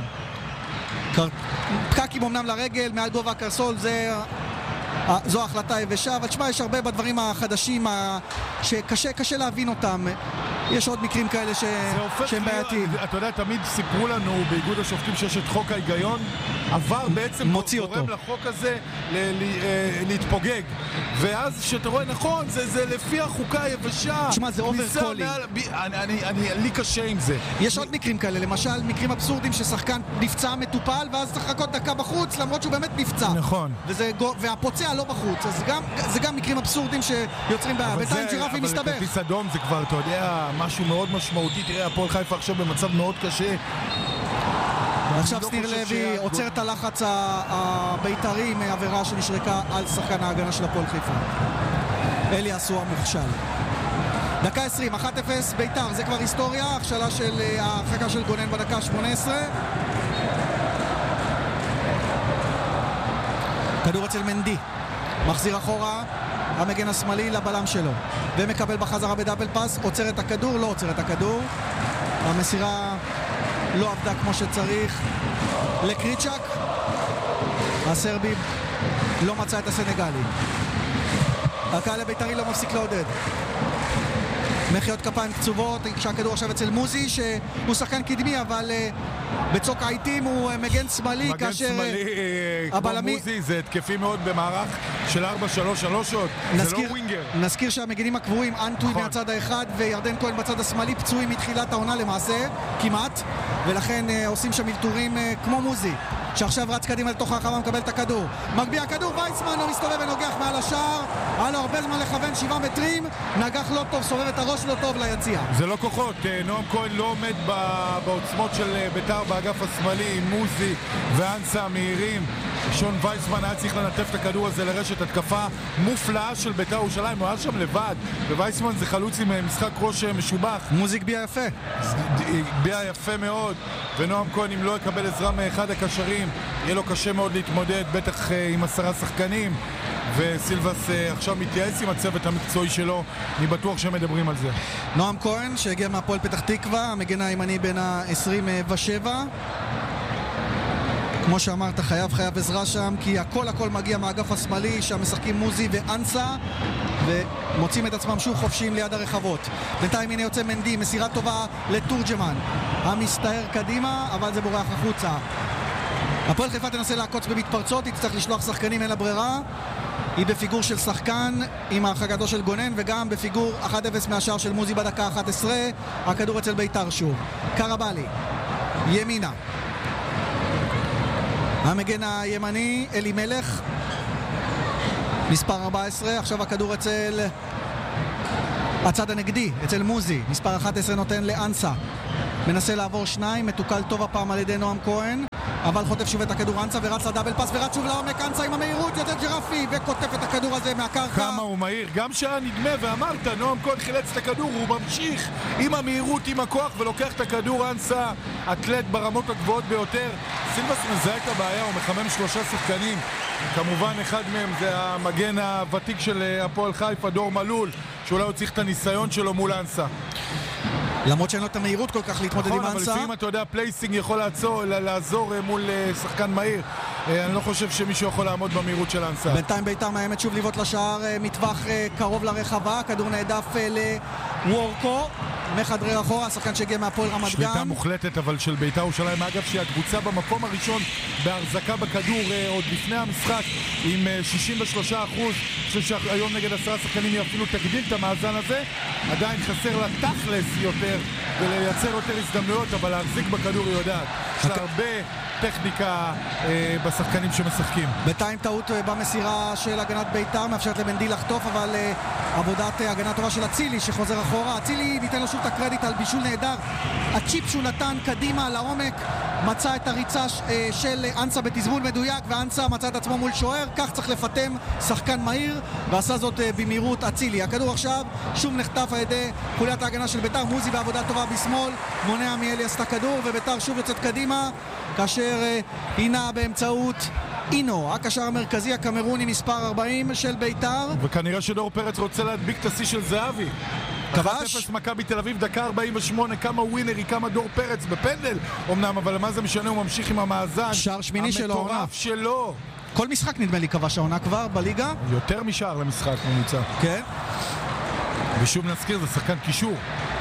פקקים אמנם לרגל מעל גובה הקרסול, זו החלטה יבשה, אבל תשמע, יש הרבה בדברים החדשים שקשה להבין אותם. יש עוד מקרים כאלה שהם בעייתיים. אתה יודע, תמיד סיפרו לנו באיגוד השופטים שיש את חוק ההיגיון, עבר בעצם גורם לחוק הזה להתפוגג, ואז שאתה רואה נכון, זה לפי החוקה היבשה. תשמע, זה אוברקולינג. לי קשה עם זה. יש עוד מקרים כאלה, למשל מקרים אבסורדים ששחקן נפצע מטופל ואז צריך לחכות דקה בחוץ למרות שהוא באמת נפצע. נכון. והפוצע לא בחוץ, אז זה גם מקרים אבסורדים שיוצרים בעיה. בינתיים ג'ירפי מסתבך. אבל כרטיס אדום זה כבר, אתה יודע, משהו מאוד משמעותי. תראה, הפועל חיפה עכשיו במצב מאוד קשה. עכשיו שניר לוי עוצר את הלחץ הבית"רי מעבירה שנשרקה על שחקן ההגנה של הפועל חיפה. אליאס הוא המוכשל. דקה 20, 1-0 בית"ר, זה כבר היסטוריה, הכשלה של ההרחקה של גונן בדקה 18. כדור אצל מנדי, מחזיר אחורה המגן השמאלי לבלם שלו ומקבל בחזרה בדאבל פאס, עוצר את הכדור, לא עוצר את הכדור, המסירה לא עבדה כמו שצריך לקריצ'ק, הסרבי לא מצא את הסנגלי, הקהל הבית"רי לא מפסיק לעודד, מחיאות כפיים קצובות, כשהכדור עכשיו אצל מוזי שהוא שחקן קדמי אבל בצוק העיתים הוא מגן שמאלי, כאשר הבלמי מוזי זה התקפי מאוד במערך של 4-3-3 עוד, זה לא ווינגר. נזכיר שהמגנים הקבועים אנטוי מהצד האחד וירדן כהן בצד השמאלי פצועים מתחילת העונה למעשה, כמעט, ולכן עושים שם אלתורים כמו מוזי שעכשיו רץ קדימה לתוך הרחבה, מקבל את הכדור, מגביה הכדור, וייסמן הוא מסתובב ונוגח מעל השער, היה לו הרבה זמן לכוון 7 מטרים, נגח לא טוב, סובב את הראש לא טוב ליציאה. זה לא כוחות, נועם כהן לא עומד בעוצמות של בית"ר באגף השמאלי, מוזי ואנסה מהירים, שון וייסמן היה צריך לנטף את הכדור הזה לרשת התקפה מופלאה של בית"ר ירושלים, הוא היה שם לבד, ווייסמן זה חלוץ עם משחק ראש משובח. מוזיק גביע יפה. גביע יפה מאוד, ונועם כהן אם לא יקבל עזרה מאחד הקשרים, יהיה לו קשה מאוד להתמודד, בטח עם 10 שחקנים, וסילבס עכשיו מתייעץ עם הצוות המקצועי שלו, אני בטוח שהם מדברים על זה. נועם כהן שהגיע מהפועל פתח תקווה, המגן הימני בין ה-27, כמו שאמרת, חייב עזרה שם, כי הכל מגיע מהאגף השמאלי, שם משחקים מוזי ואנסה, ומוצאים את עצמם שוב חופשיים ליד הרחבות. בינתיים הנה יוצא מנדי, מסירה טובה לתורג'מן, המסתער קדימה, אבל זה בורח החוצה. הפועל חיפה תנסה לעקוץ במתפרצות, היא תצטרך לשלוח שחקנים, אין לה ברירה. היא בפיגור של שחקן עם הרחקתו של גונן, וגם בפיגור 1-0 מהשער של מוזי בדקה 11. הכדור אצל בית"ר שוב. קרבלי, ימינה. המגן הימני, אלי מלך, מספר 14, עכשיו הכדור אצל הצד הנגדי, אצל מוזי, מספר 11 נותן לאנסה, מנסה לעבור שניים, מתוקל טוב הפעם על ידי נועם כהן, אבל חוטף שוב את הכדור אנסה ורץ לדאבל פס ורץ שוב לעומק. אנסה עם המהירות, יוצא ג'רפי וכותף את הכדור הזה מהקרקע. כמה הוא מהיר, גם שהיה נדמה ואמרת, נועם כהן חילץ את הכדור, הוא ממשיך עם המהירות, עם הכוח ולוקח את הכדור. אנסה, אתלט ברמות הגבוהות ביותר. סילבס מזהה את הבעיה, הוא מחמם 3 שחקנים, כמובן אחד מהם זה המגן הוותיק של הפועל חיפה, דור מלול, שאולי הוא צריך את הניסיון שלו מול אנסה. למרות שאין לו את המהירות כל כך להתמודד עם אנסה. אבל לפעמים אתה יודע, פלייסינג יכול לעזור מול שחקן מהיר. אני לא חושב שמישהו יכול לעמוד במהירות של אנסה. בינתיים בית"ר מאיימת שוב לבעוט לשער מטווח קרוב לרחבה, כדור נעדף לוורקו, מחדרר אחורה, השחקן שהגיע מהפועל רמת גן. שליטה מוחלטת אבל של בית"ר ירושלים, אגב שהיא הקבוצה במקום הראשון בהחזקה בכדור עוד לפני המשחק עם 63%. אני חושב שהיום נגד 10 שחקנים היא אפילו תגדיל את המאזן הזה. עדיין חסר לה תכלס יותר ולייצר יותר הזדמנויות, אבל להחזיק בכדור היא יודעת. יש לה הרבה טכניקה בשחקנים שמשחקים. בינתיים טעות במסירה של הגנת בית"ר, מאפשרת לבנדי לחטוף, אבל עבודת הגנה טובה של אצילי שחוזר אחורה. אצילי, ניתן לו שוב את הקרדיט על בישול נהדר. הצ'יפ שהוא נתן קדימה לעומק מצא את הריצה של אנסה בתזמון מדויק, ואנסה מצא את עצמו מול שוער. כך צריך לפתם שחקן מהיר, ועשה זאת במהירות אצילי. הכדור עכשיו שוב נחטף על ידי חוליית ההגנה של בית"ר. מוזי בעבודה טובה בשמאל, מונע מאליאס את הכדור, ובית"ר שוב יוצאת קדימה כאשר הינה באמצעות אינו, הקשר המרכזי הקמרוני מספר 40 של בית"ר. וכנראה שדור פרץ רוצה להדביק את השיא של זהבי. כבש? 1-0 מכבי תל אביב, דקה 48, כמה ווינרי, כמה דור פרץ בפנדל אמנם, אבל מה זה משנה, הוא ממשיך עם המאזן שער שמיני שלו, המטורף שלו. כל משחק נדמה לי כבש העונה כבר בליגה, יותר משער למשחק ממוצע. כן. ושוב נזכיר, זה שחקן קישור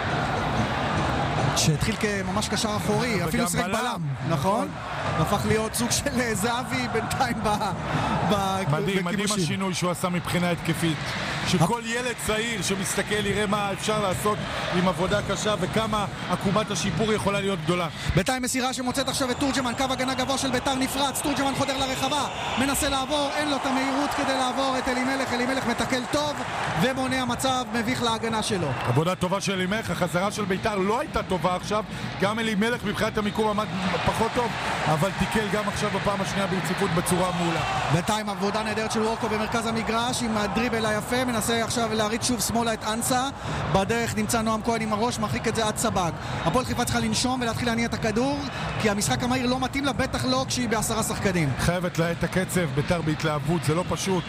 שהתחיל כממש קשר אחורי, אפילו שחק בלם, נכון? הפך להיות סוג של זהבי בינתיים מדהים, מדהים השינוי שהוא עשה מבחינה התקפית, שכל ילד צעיר שמסתכל יראה מה אפשר לעשות עם עבודה קשה וכמה עקומת השיפור יכולה להיות גדולה. בינתיים מסירה שמוצאת עכשיו את תורג'מן, קו הגנה גבוה של בית"ר נפרץ, תורג'מן חודר לרחבה, מנסה לעבור, אין לו את המהירות כדי לעבור את אלימלך, אלימלך מתקל טוב ומונע מצב מביך להגנה שלו. עבודה טובה של אלימלך, החזרה של בית"ר לא הייתה טובה עכשיו, גם אלימלך מבחינת המיקום עמד פחות טוב, אבל תיקל גם עכשיו בפעם השנייה ברציפות בצורה מעולה. בינתיים עבודה נהדרת של וורקו במרכז המגרש עם הדריבל היפה, מנסה עכשיו להריץ שוב שמאלה את אנסה, בדרך נמצא נועם כהן עם הראש, מרחיק את זה עד סבג. הפועל חיפה צריכה לנשום ולהתחיל להניע את הכדור, כי המשחק המהיר לא מתאים לה, בטח לא כשהיא ב10 שחקנים. חייבת לה את הקצב, בית"ר בהתלהבות, זה לא פשוט,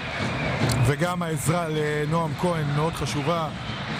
וגם העזרה לנועם כהן מאוד חשובה.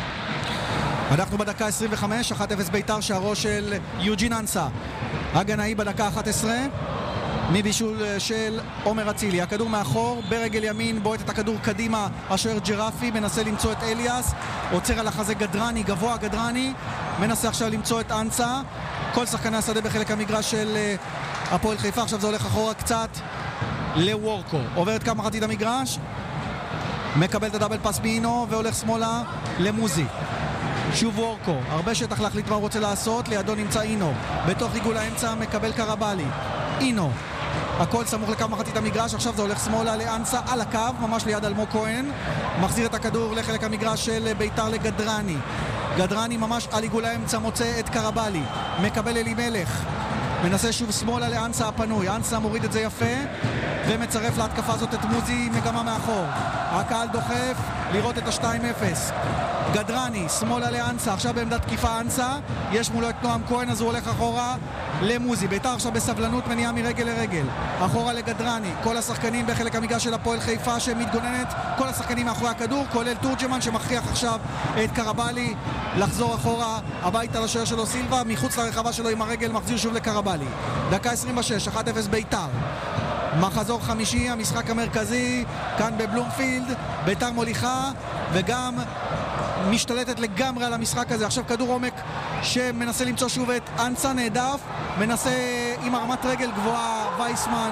אנחנו בדקה 25, 1-0 בית"ר, שערו של יוג'ין אנסה, הגנאי בדקה 11 מבישול של עומר אצילי. הכדור מאחור, ברגל ימין בועט את הכדור קדימה השוער ג'רפי, מנסה למצוא את אליאס, עוצר על החזה גדרני, גבוה גדרני, מנסה עכשיו למצוא את אנסה. כל שחקני השדה בחלק המגרש של הפועל חיפה. עכשיו זה הולך אחורה קצת לוורקו, עוברת כמה מחצית המגרש, מקבל את הדאבל פס מאינו והולך שמאלה למוזי. שוב וורקו, הרבה שטח להחליט מה הוא רוצה לעשות, לידו נמצא אינו, בתוך עיגול האמצע מקבל קרבלי, אינו, הכל סמוך לקו מחצית המגרש. עכשיו זה הולך שמאלה לאנסה על הקו, ממש ליד אלמוג כהן, מחזיר את הכדור לחלק המגרש של בית"ר לגדרני, גדרני ממש על עיגול האמצע מוצא את קרבלי, מקבל אלימלך, מנסה שוב שמאלה לאנסה הפנוי, אנסה מוריד את זה יפה ומצרף להתקפה הזאת את מוזי מגמה מאחור, הקהל דוחף לראות את ה-2-0. גדרני, שמאלה לאנסה, עכשיו בעמדת תקיפה אנסה, יש מולו את נועם כהן, אז הוא הולך אחורה למוזי. בית"ר עכשיו בסבלנות מניעה מרגל לרגל, אחורה לגדרני, כל השחקנים בחלק המגרש של הפועל חיפה שמתגוננת, כל השחקנים מאחורי הכדור, כולל תורג'מן שמכריח עכשיו את קרבלי לחזור אחורה הביתה לשוער שלו סילבה, מחוץ לרחבה שלו עם הרגל מחזיר שוב לקרבלי. דקה 26, 1-0 בית"ר, מחזור חמישי, המשחק המרכזי כאן בבלומפילד. בית"ר מוליכה וגם משתלטת לגמרי על המשחק הזה. עכשיו כדור עומק שמנסה למצוא שוב את אנסה, נעדף, מנסה עם הרמת רגל גבוהה וייסמן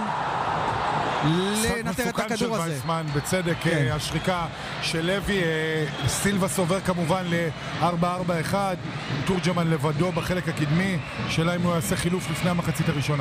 לנטר את הכדור הזה. וייסמן, בצדק, כן. השריקה של לוי, סילבה סובר כמובן ל-4-4-1, תורג'מן לבדו בחלק הקדמי, שאלה אם הוא יעשה חילוף לפני המחצית הראשונה.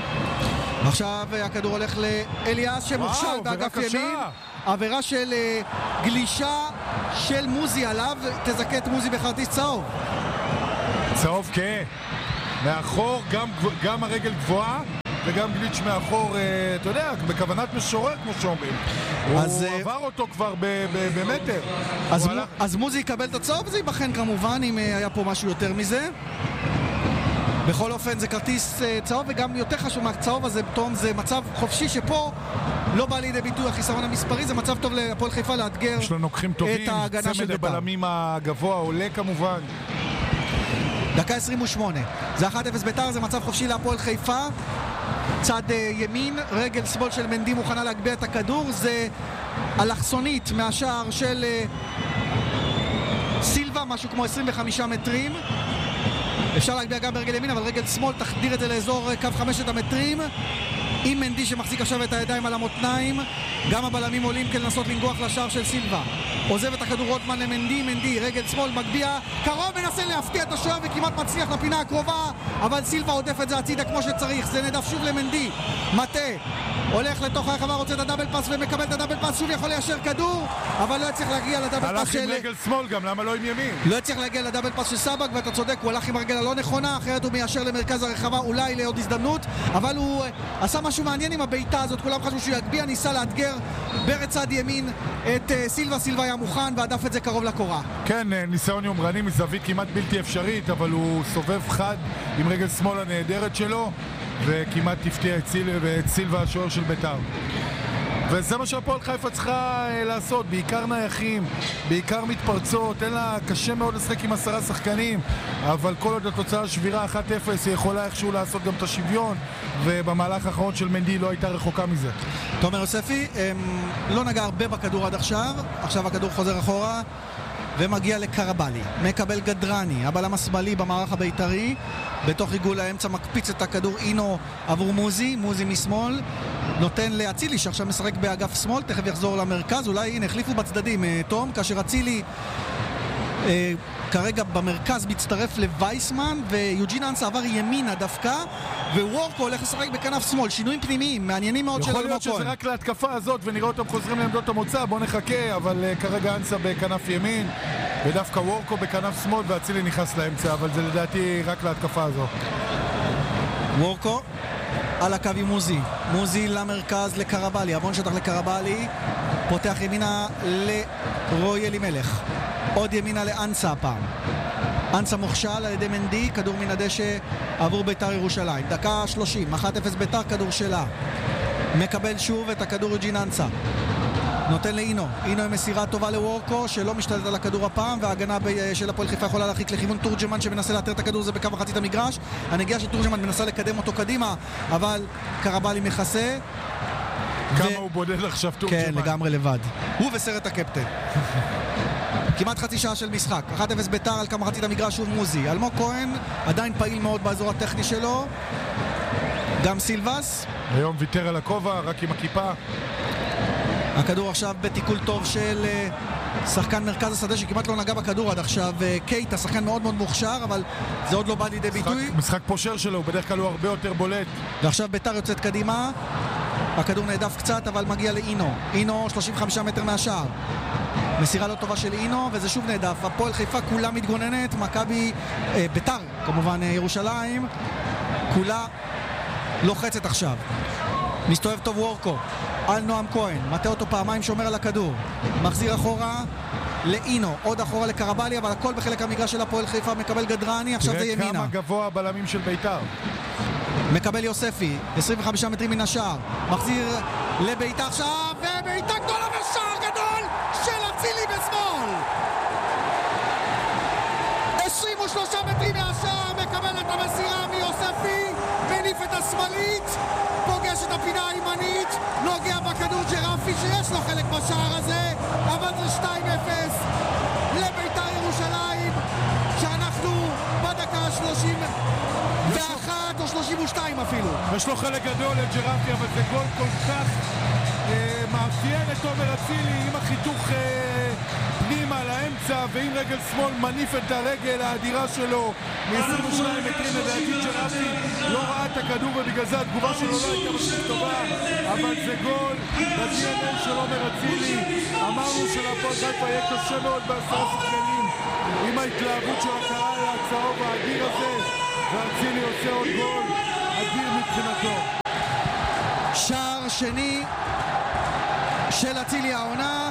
עכשיו הכדור הולך לאליאס שמוכשל באגף ימין, עבירה של גלישה של מוזי עליו, תזכה את מוזי בכרטיס צהוב. צהוב כן. מאחור גם הרגל גבוהה וגם גליץ' מאחור, אתה יודע, בכוונת משורר כמו שאומרים. הוא עבר אותו כבר במטר. אז מוזי יקבל את הצהוב, זה ייבחן כמובן אם היה פה משהו יותר מזה. בכל אופן זה כרטיס צהוב, וגם יותר חשוב מהצהוב הזה, תום, זה מצב חופשי שפה לא בא לידי ביטוי החיסרון המספרי, זה מצב טוב להפועל חיפה לאתגר יש לו נוקחים טובים, את ההגנה של בית"ר. צמד הבלמים הגבוה עולה כמובן. דקה 28, זה 1-0 בית"ר, זה מצב חופשי להפועל חיפה. צד ימין, רגל שמאל של מנדי מוכנה להגביה את הכדור, זה אלכסונית מהשער של סילבה, משהו כמו 25 מטרים. אפשר להגביה גם ברגל ימין, אבל רגל שמאל תחדיר את זה לאזור קו 5 המטרים. עם מנדי שמחזיק עכשיו את הידיים על המותניים, גם הבלמים עולים כדי לנסות לנגוח לשער של סילבה. עוזב את הכדור רוטמן למנדי, מנדי רגל שמאל מגביה, קרוב מנסה להפתיע את השוער וכמעט מצליח לפינה הקרובה, אבל סילבה עודף את זה הצידה כמו שצריך. זה נדף שוב למנדי, מטה הולך לתוך הרחבה, רוצה את הדאבל פאס ומקבל את הדאבל פאס, שוב יכול ליישר כדור, אבל לא יצליח להגיע לדאבל פאס של... הלך עם רגל שמאל גם, למה לא עם ימין? לא יצליח להגיע לדאבל פאס של סבק, ואתה צודק, הוא הלך עם הרגל הלא נכונה, אחרת הוא מיישר למרכז הרחבה, אולי לעוד הזדמנות, אבל הוא עשה משהו מעניין עם הביתה הזאת, כולם חשבו שהוא יגביה, ניסה לאתגר ברצד ימין את סילבה, סילבה היה מוכן ועדף את זה קרוב לקורה. כן, ניסיון יומרני מזווית כמעט בלתי אפשרית, אבל הוא סובב חד עם רגל שמאל הנהדרת שלו, וכמעט תפתיע את סילבה השוער של בית"ר. וזה מה שהפועל חיפה צריכה לעשות, בעיקר נייחים, בעיקר מתפרצות, אין לה קשה מאוד לשחק עם 10 שחקנים, אבל כל עוד התוצאה שבירה 1-0 היא יכולה איכשהו לעשות גם את השוויון, ובמהלך האחרון של מנדי לא הייתה רחוקה מזה. תומר יוספי לא נגע הרבה בכדור עד עכשיו, עכשיו הכדור חוזר אחורה ומגיע לקרבלי, מקבל גדרני, הבלם השמאלי במערך הבית"רי, בתוך עיגול האמצע מקפיץ את הכדור אינו עבור מוזי, מוזי משמאל נותן לאצילי שעכשיו משחק באגף שמאל, תכף יחזור למרכז, אולי הנה החליפו בצדדים תום, כאשר אצילי כרגע במרכז מצטרף לווייסמן, ויוג'ין אנסה עבר ימינה דווקא, ווורקו הולך לשחק בכנף שמאל. שינויים פנימיים מעניינים מאוד של אלמוג כהן. יכול להיות שזה רק להתקפה הזאת ונראה אותם חוזרים לעמדות המוצא, בוא נחכה, אבל כרגע אנסה בכנף ימין ודווקא וורקו בכנף שמאל ואצילי נכנס לאמצע, אבל זה לדעתי רק להתקפה הזאת. וורקו על הקו עם מוזי, מוזי למרכז לקרבלי, המון שטח לקרבלי, פותח ימינה לרוי אלימלך, עוד ימינה לאנסה הפעם. אנסה מוכשל על ידי מנדי, כדור מן הדשא עבור בית"ר ירושלים. דקה 30, 1-0 בית"ר, כדור שלה. מקבל שוב את הכדור יוג'ין אנסה. נותן לאינו, אינו עם מסירה טובה לוורקו שלא משתלט על הכדור הפעם, וההגנה של הפועל חיפה יכולה להרחיק לכיוון תורג'מן שמנסה לאתר את הכדור, זה בקו מחצית המגרש. הנגיעה של תורג'מן מנסה לקדם אותו קדימה, אבל קרבלי מכסה. כמה הוא בודד עכשיו תורג'מן. כן, לגמרי לבד. הוא וסרט הקפטן. כמעט חצי שעה של משחק. 1-0 בית"ר על כמה מחצית המגרש, שוב מוזי. אלמוג כהן עדיין פעיל מאוד באזור הטכני שלו. גם סילבס. היום ויתר על הכובע, רק עם הכיפה. הכדור עכשיו בתיקול טוב של שחקן מרכז השדה שכמעט לא נגע בכדור עד עכשיו. קייט, השחקן מאוד מאוד מוכשר, אבל זה עוד לא בא לידי ביטוי. משחק פושר שלו, בדרך כלל הוא הרבה יותר בולט. ועכשיו בית"ר יוצאת קדימה. הכדור נעדף קצת, אבל מגיע לאינו. אינו 35 מטר מהשער. מסירה לא טובה של אינו, וזה שוב נעדף. הפועל חיפה כולה מתגוננת, מכבי, בית"ר כמובן ירושלים, כולה לוחצת עכשיו. מסתובב טוב וורקו על נועם כהן, מטה אותו פעמיים, שומר על הכדור, מחזיר אחורה לאינו, עוד אחורה לקרבלי, אבל הכל בחלק המגרש של הפועל חיפה. מקבל גדרני, עכשיו זה ימינה. כמה גבוה הבלמים של בית"ר. מקבל יוספי, 25 מטרים מן השער, מחזיר לבית"ר עכשיו, ובית"ר גדולה ושער גדול של אצילי בשמאל. 23 מטרים מהשער, מקבל את המסירה מיוספי, מניף את השמאלית, פוגש את הפינה הימנית, נוגע בכדור ג'רפי שיש לו חלק בשער הזה, אבל זה 2-0 לבית"ר ירושלים, שאנחנו בדקה 31 או 32 אפילו. יש לו חלק גדול לג'רפי, אבל זה גול כל כך מאפיין את תומר אצילי עם החיתוך פנימה לאמצע. באמצע, ועם רגל שמאל מניף את הרגל האדירה שלו מ-22 מטרים. לדעתי ג'רפי לא ראה את הכדור ובגלל זה התגובה שלו לא הייתה מספיק טובה, אבל זה גול ב-DNA של עומר אצילי. אמרנו שלהפועל חיפה יהיה קשה מאוד בעשרה שחקנים עם ההתלהבות של הקהל הצהוב האדיר הזה, ואצילי עושה עוד גול אדיר מבחינתו. שער שני של אצילי העונה,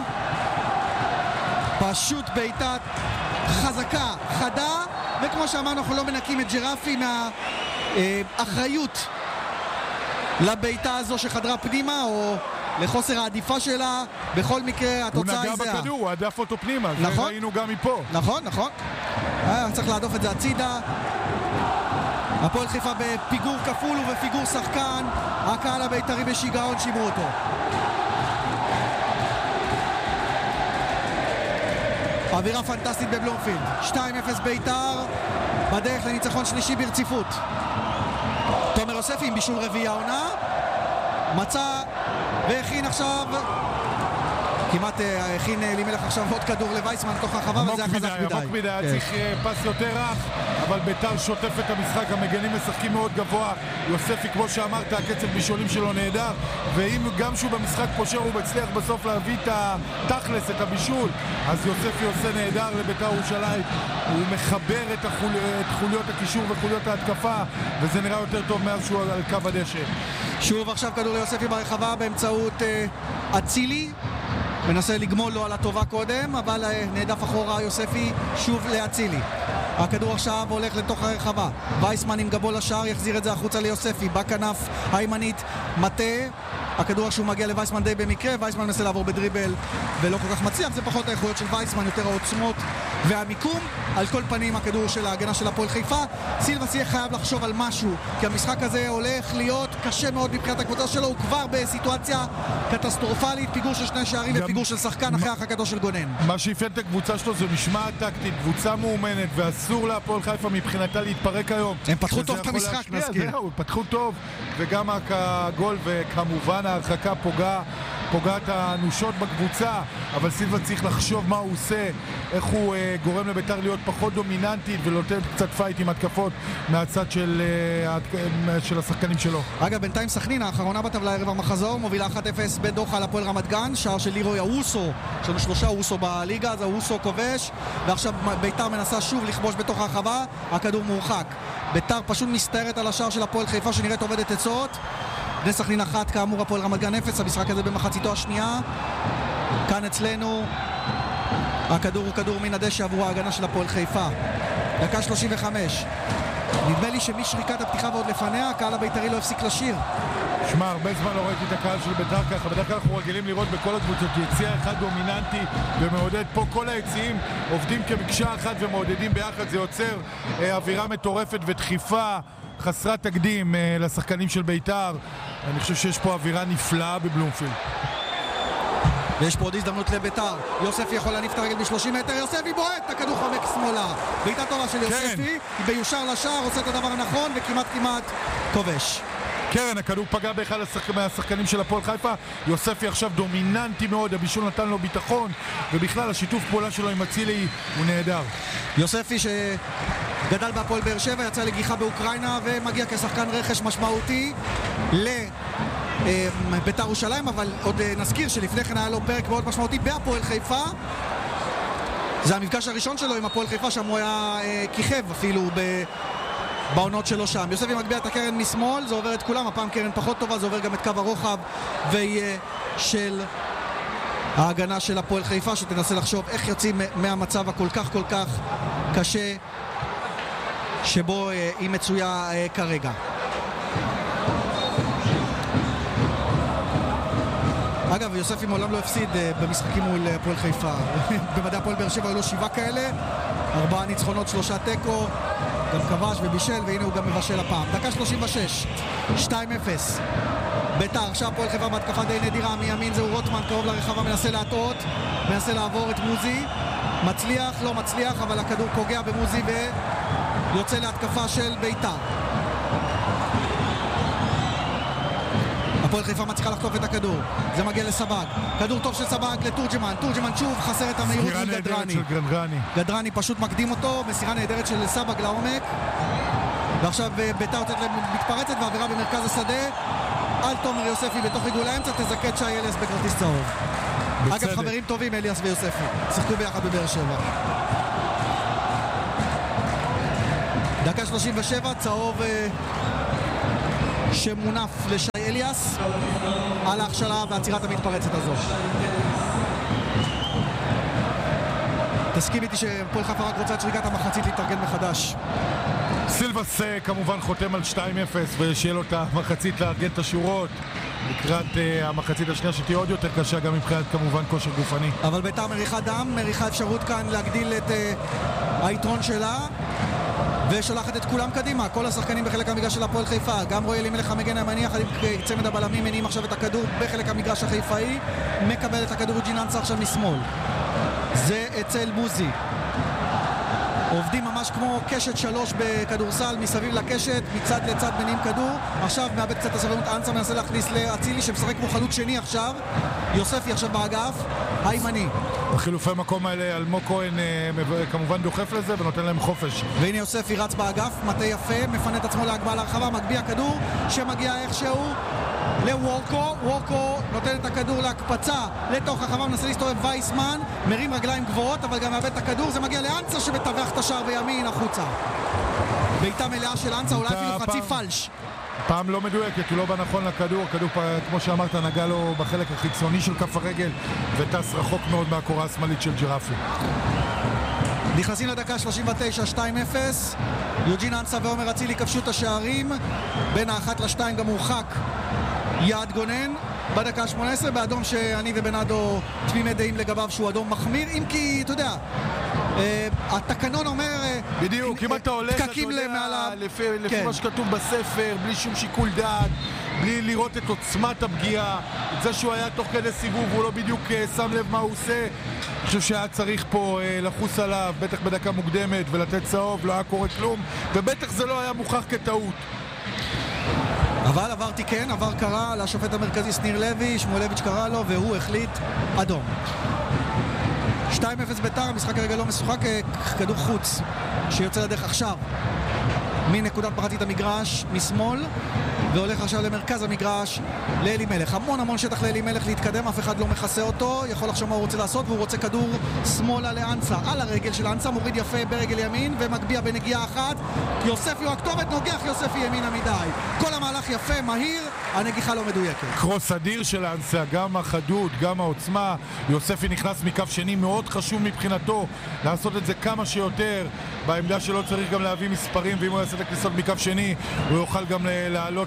פשוט בעיטה חזקה, חדה, וכמו שאמרנו אנחנו לא מנקים את ג'רפי מהאחריות לבעיטה הזו שחדרה פנימה או לחוסר העדיפה שלה. בכל מקרה התוצאה היא זהה. הוא נגע בכדור, הוא עדף אותו פנימה, נכון? זה ראינו גם מפה. נכון, נכון. צריך להדוף את זה הצידה. הפועל חיפה בפיגור כפול ובפיגור שחקן, הקהל הבית"רי בשיגעון שימרו אותו. אווירה פנטסטית בבלומפילד. 2-0 בית"ר בדרך לניצחון שלישי ברציפות. תומר יוספי עם בישול רביעי העונה, מצא והכין עכשיו, כמעט הכין אלימלך עכשיו עוד כדור לווייסמן תוך הרחבה, וזה היה חזק מדי. עמוק מדי, היה צריך פס יותר רך, אבל בית"ר שוטף את המשחק, המגנים משחקים מאוד גבוה. יוספי, כמו שאמרת, הקצב בישולים שלו נהדר, ואם גם שהוא במשחק פושר הוא מצליח בסוף להביא את התכלס, את הבישול, אז יוספי עושה נהדר לבית"ר ירושלים. הוא מחבר את חוליות הקישור וחוליות ההתקפה, וזה נראה יותר טוב מאז שהוא על קו הדשא. שוב עכשיו כדור ליוספי ברחבה באמצעות אצילי, מנסה לגמול לו על הטובה קודם, אבל נעדף אחורה יוספי שוב לאצילי. הכדור עכשיו הולך לתוך הרחבה, וייסמן עם גבו לשער יחזיר את זה החוצה ליוספי בכנף הימנית, מטה הכדור שהוא מגיע לווייסמן די במקרה, וייסמן מנסה לעבור בדריבל ולא כל כך מצליח. זה פחות האיכויות של וייסמן, יותר העוצמות והמיקום. על כל פנים הכדור של ההגנה של הפועל חיפה. סילבס יהיה חייב לחשוב על משהו, כי המשחק הזה הולך להיות קשה מאוד מבחינת הקבוצה שלו. הוא כבר בסיטואציה קטסטרופלית, פיגור של 2 שערים ופיגור של שחקן אחרי הרחקתו של גונן. מה שאפיין את הקבוצה שלו זה משמעת טקטית, קבוצה מאומנת, ואסור להפועל חיפה מבחינתה להתפרק היום. הם פתחו טוב את המשחק, נזכיר. זהו, פתחו טוב, וגם הגול וכמובן ההרחקה פוגעת האנושות בקבוצה, אבל סילבה צריך לחשוב מה הוא עושה, איך הוא גורם לבית"ר להיות פחות דומיננטית ולותת קצת פייט עם התקפות מהצד של השחקנים שלו. אגב, בינתיים סכנין האחרונה בטבלה ערב המחזור, מובילה 1-0 בדוחה על הפועל רמת גן, שער של לירוי אוסו, יש לנו 3 אוסו בליגה, אז אוסו כובש, ועכשיו בית"ר מנסה שוב לכבוש בתוך הרחבה, הכדור מורחק. בית"ר פשוט מסתערת על השער של הפועל חיפה שנראית עובדת תצאות. בני סכנין 1, כאמור הפועל רמת גן 0, המשחק הזה במחציתו השנייה. כאן אצלנו הכדור הוא כדור מן הדשא עבור ההגנה של הפועל חיפה. דקה 35. נדמה לי שמשריקת הפתיחה ועוד לפניה הקהל הבית"רי לא הפסיק לשיר. שמע, הרבה זמן לא ראיתי את הקהל של בית"ר ככה. בדרך כלל אנחנו רגילים לראות בכל הקבוצות יציע אחד דומיננטי ומעודד. פה כל היציעים עובדים כמקשה אחת ומעודדים ביחד. זה יוצר אווירה מטורפת ודחיפה חסרת תקדים לשחקנים של בית"ר. אני חושב שיש פה אווירה נפלאה בבלומפילד. ויש פה עוד הזדמנות לבית"ר. יוספי יכול להניף את הרגל ב-30 מטר, יוספי בועט, הכדור חומק שמאלה. בעיטה טובה של יוספי, ביושר לשער, עושה את הדבר הנכון וכמעט כובש. קרן, הכדור פגע באחד מהשחקנים של הפועל חיפה. יוספי עכשיו דומיננטי מאוד, הבישול נתן לו ביטחון, ובכלל השיתוף פעולה שלו עם אצילי הוא נהדר. יוספי שגדל בהפועל באר שבע, יצא לגיחה באוקראינה ומגיע כשחקן רכש משמעותי לבית"ר ירושלים, אבל עוד נזכיר שלפני כן היה לו פרק מאוד משמעותי בהפועל חיפה. זה המפגש הראשון שלו עם הפועל חיפה, שם הוא היה כיכב אפילו בעונות שלו שם. יוספי מגביה את הקרן משמאל, זה עובר את כולם, הפעם קרן פחות טובה, זה עובר גם את קו הרוחב ויהיה של ההגנה של הפועל חיפה, שתנסה לחשוב איך יוצאים מהמצב הכל כך קשה שבו היא מצויה כרגע. אגב, יוספי מעולם לא הפסיד במשחקים מול הפועל חיפה. במדעי הפועל באר שבע היו לו 7 כאלה, 4 ניצחונות, 3 תיקו, גם כבש ובישל, והנה הוא גם מבשל הפעם. דקה 36, 2-0. בית"ר, עכשיו הפועל חיפה בהתקפה די נדירה, מימין זהו רוטמן, קרוב לרחבה, מנסה להטעות, מנסה לעבור את מוזי, מצליח, לא מצליח, אבל הכדור פוגע במוזי ויוצא להתקפה של בית"ר. הפועל חיפה מצליחה לחטוף את הכדור, זה מגיע לסבג, כדור טוב של סבג לתורג'מן, תורג'מן שוב חסר את המהירות של גדרני. גדרני פשוט מקדים אותו, מסירה נהדרת של סבג לעומק, ועכשיו ביתר יוצאת מתפרצת ועבירה במרכז השדה על תומר יוספי בתוך עיגול האמצע, תזכה שי אליאס בכרטיס צהוב. אגב, חברים טובים אליאס ויוספי, שיחקו ביחד בבאר שבע. דקה 37, צהוב שמונף לשי אליאס על ההכשלה ועצירת המתפרצת הזו. תסכים איתי שפועל חיפה רק רוצה את שריקת המחצית להתארגן מחדש. סילבס כמובן חותם על 2-0 ושיהיה לו את המחצית לארגן את השורות לקראת המחצית השנייה שתהיה עוד יותר קשה גם מבחינת כמובן כושר גופני. אבל ביתר מריחה דם, מריחה אפשרות כאן להגדיל את היתרון שלה ושולחת את כולם קדימה, כל השחקנים בחלק המגרש של הפועל חיפה, גם רועי אלימלך המגן הימני יחד עם צמד הבלמים מניעים עכשיו את הכדור בחלק המגרש החיפאי, מקבל את הכדור ג'יננסה עכשיו משמאל, זה אצל מוזי, עובדים ממש כמו קשת 3 בכדורסל, מסביב לקשת, מצד לצד מניעים כדור, עכשיו מאבד קצת הסבלנות, אנסה מנסה להכניס לאצילי שמשחק כמו חלוץ שני עכשיו, יוספי עכשיו באגף, הימני. החילופי מקום האלה, אלמוג כהן כמובן דוחף לזה ונותן להם חופש. והנה יוספי רץ באגף, מטה יפה, מפנה את עצמו להגבהה להרחבה, מגביה כדור שמגיע איכשהו לוורקו, וורקו נותן את הכדור להקפצה לתוך הרחבה, מנסה להסתובב וייסמן, מרים רגליים גבוהות אבל גם מאבד את הכדור, זה מגיע לאנסה שמטווח את השער בימין החוצה. בעיטה מלאה של אנסה, אולי אפילו חצי פלש. פעם לא מדויקת, הוא לא בנכון לכדור, הכדור כמו שאמרת נגע לו בחלק החיצוני של כף הרגל וטס רחוק מאוד מהקורה השמאלית של ג'רפי. נכנסים לדקה 39, 2-0, יוג'ין אנסה ועומר אצילי כבשו את השערים, בין האחת לשתיים גם הורחק יעד גונן בדקה 18 באדום שאני ובנאדו תמימי דעים לגביו שהוא אדום מחמיר, אם כי אתה יודע התקנון אומר בדיוק, אם אתה הולך אתה יודע לפי מה שכתוב בספר, בלי שום שיקול דעת, בלי לראות את עוצמת הפגיעה, את זה שהוא היה תוך כדי סיבוב והוא לא בדיוק שם לב מה הוא עושה, אני חושב שהיה צריך פה לחוס עליו בטח בדקה מוקדמת ולתת צהוב, לא היה קורה כלום ובטח זה לא היה מוכח כטעות. אבל עברתי כן, עבר קרה לשופט המרכזי סניר לוי, שמואלביץ' קרא לו והוא החליט אדום. 2-0 ביתר, המשחק הרגע לא משוחק, כדור חוץ שיוצא לדרך עכשיו מנקודת מחצית המגרש משמאל והולך עכשיו למרכז המגרש לאלימלך, המון שטח לאלימלך להתקדם, אף אחד לא מכסה אותו, יכול לחשוב מה הוא רוצה לעשות והוא רוצה כדור שמאלה לאנסה, על הרגל של אנסה, מוריד יפה ברגל ימין ומגביע בנגיעה אחת, יוספי הוא הכתובת, נוגח יוספי ימינה מדי, כל המהלך יפה, מהיר, הנגיחה לא מדויקת. קרוס אדיר של אנסה, גם החדות, גם העוצמה, יוספי נכנס מקו שני, מאוד חשוב מבחינתו לעשות את זה כמה שיותר, בעמדה שלו צריך גם להביא מספרים, ואם הוא יעשה את הכניסות מקו שני הוא יוכל גם לעלות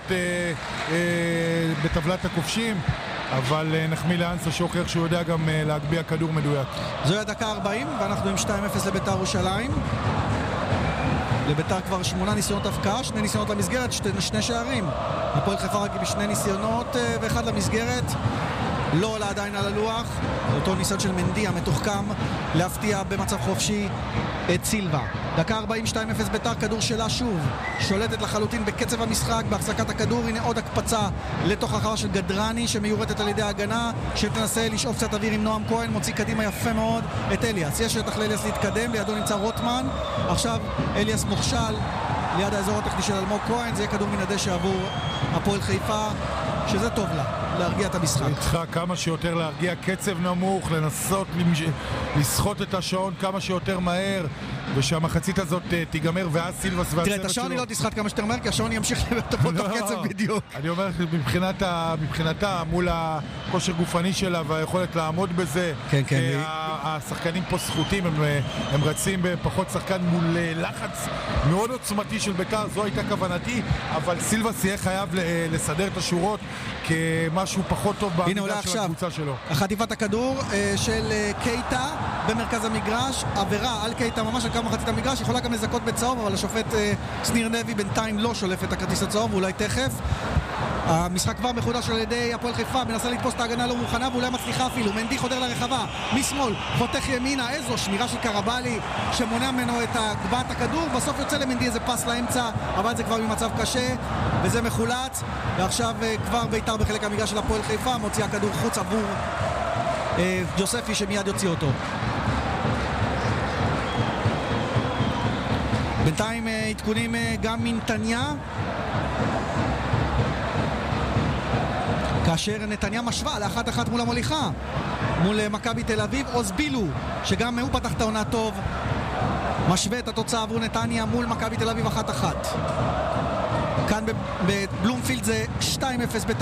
בטבלת הכובשים, אבל נחמיא לאנסה שהוכיח שהוא יודע גם להגביה כדור מדויק. זוהי הדקה 40 ואנחנו עם 2-0 לביתר ירושלים. לביתר כבר 8 ניסיונות הפקעה, 2 ניסיונות למסגרת, 2 שערים. הפועל חיפה רק ב2 ניסיונות ואחד למסגרת, לא עולה עדיין על הלוח. אותו ניסיון של מנדי המתוחכם להפתיע במצב חופשי את סילבה. דקה 42 0 ביתר, כדור שלה שוב, שולטת לחלוטין בקצב המשחק, בהחזקת הכדור. הנה עוד הקפצה לתוך הרחבה של גדרני שמיורטת על ידי ההגנה, שתנסה לשאוף קצת אוויר עם נועם כהן, מוציא קדימה יפה מאוד את אליאס. יש שטח לאליאס להתקדם, לידו נמצא רוטמן, עכשיו אליאס מוכשל ליד האזור הטכני של אלמוג כהן, זה יהיה כדור מן הדשא עבור הפועל חיפה, שזה טוב לה להרגיע את המשחק. צריכה כמה שיותר להרגיע, קצב נמוך, לנסות לסחוט את השעון כמה שיותר מהר, ושהמחצית הזאת תיגמר, ואז סילבס והצוות שלו. תראה, את השעון היא לא תסחט כמה שיותר מהר, כי השעון ימשיך באותו קצב בדיוק. אני אומר, מבחינתה, מול הכושר גופני שלה והיכולת לעמוד בזה, השחקנים פה סחוטים, הם רצים בפחות שחקן מול לחץ מאוד עוצמתי של ביתר, זו הייתה כוונתי, אבל סילבס יהיה חייב לסדר את השורות כמשהו פחות טוב בעמידה של הקבוצה שלו. חטיפת הכדור של קייטה במרכז המגרש, עבירה על קייטה ממש על כמה מחצית המגרש, יכולה גם לזכות בצהוב, אבל השופט סניר לוי בינתיים לא שולף את הכרטיס הצהוב, ואולי תכף. המשחק כבר מחודש על ידי הפועל חיפה, מנסה לתפוס את ההגנה לא מוכנה ואולי מצליחה אפילו. מנדי חודר לרחבה, משמאל, חותך ימינה, איזו שמירה של קרבלי שמונע ממנו את הגבהת הכדור, בסוף יוצא למנדי איזה פס לאמצע, אבל זה כבר ממצב קשה וזה מחולץ, ועכשיו כבר בית"ר בחלק המגרש של הפועל חיפה מוציאה כדור חוץ עבור ג'וספי שמיד יוציא אותו. בינתיים עדכונים גם מנתניה, כאשר נתניה משווה ל1-1 מול המוליכה, מול מכבי תל אביב. עוז בילו, שגם הוא פתח את העונה טוב, משווה את התוצאה עבור נתניה מול מכבי תל אביב 1-1. כאן בבלומפילד זה 2-0 בית"ר